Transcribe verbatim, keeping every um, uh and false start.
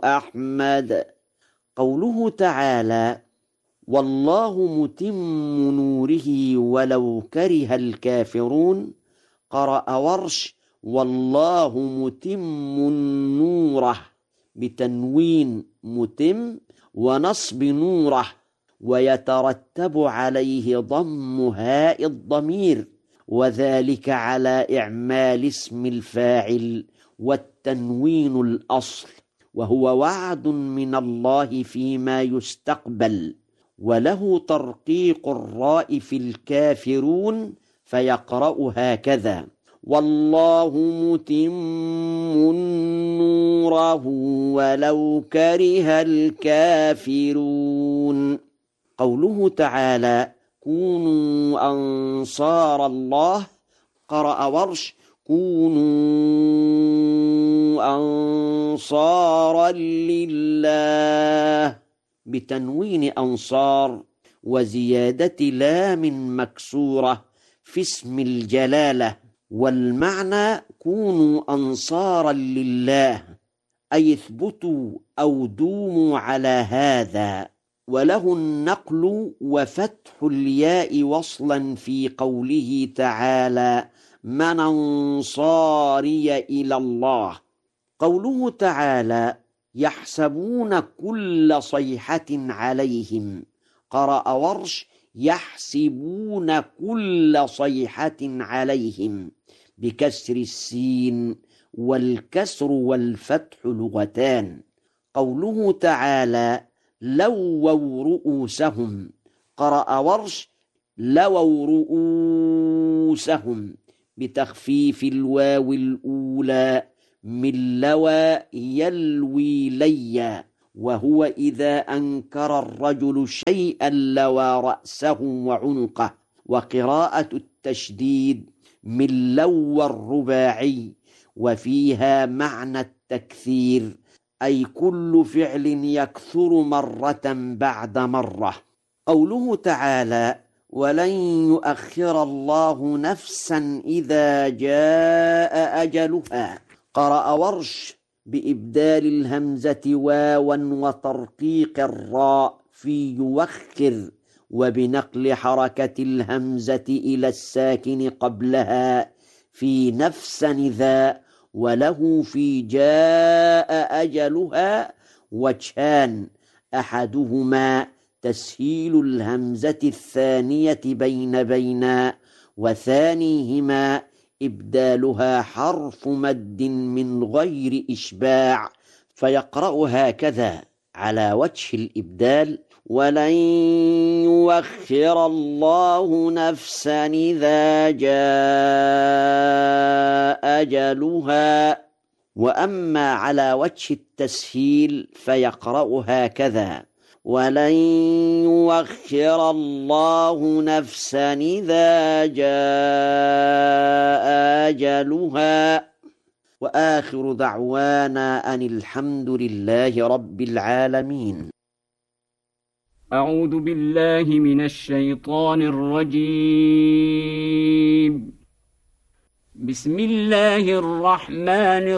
أحمد. قوله تعالى: والله متم نوره ولو كره الكافرون، قرأ ورش: والله متم نوره بتنوين متم ونصب نوره، ويترتب عليه ضم هاء الضمير، وذلك على إعمال اسم الفاعل والتنوين الأصل، وهو وعد من الله فيما يستقبل. وله ترقيق الراء في الكافرون فيقرأ هكذا: والله متم نوره ولو كره الكافرون. قوله تعالى: كونوا أنصار الله، قرأ ورش: كونوا أنصارا لله بتنوين أنصار وزيادة لام مكسورة في اسم الجلالة. والمعنى: كونوا أنصارا لله، أي اثبتوا أو دوموا على هذا. وله النقل وفتح الياء وصلا في قوله تعالى: من أنصاري إلى الله. قوله تعالى: يحسبون كل صيحة عليهم، قرأ ورش: يحسبون كل صيحة عليهم بكسر السين، والكسر والفتح لغتان. قوله تعالى: لووا رؤوسهم، قرأ ورش: لووا رؤوسهم بتخفيف الواو الأولى من لوى يلوي ليا، وهو إذا أنكر الرجل شيئا لوى رأسه وعنقه. وقراءة التشديد من لوى الرباعي، وفيها معنى التكثير، أي كل فعل يكثر مرة بعد مرة. قوله تعالى: ولن يؤخر الله نفسا إذا جاء أجلها، قرأ ورش بإبدال الهمزة واوا وترقيق الراء في يوخر، وبنقل حركة الهمزة إلى الساكن قبلها في نفسا ذا، وله في جاء أجلها وجهان: أحدهما تسهيل الهمزة الثانية بين بينا، وثانيهما إبدالها حرف مد من غير إشباع، فيقرأ هكذا على وجه الإبدال: ولن يؤخر الله نفسا إذا جاء أجلها. وأما على وجه التسهيل فيقرأ هكذا: ولن يؤخر الله نفسا إذا جاء أجلها. وآخر دعوانا أن الحمد لله رب العالمين. أعوذ بالله من الشيطان الرجيم. بسم الله الرحمن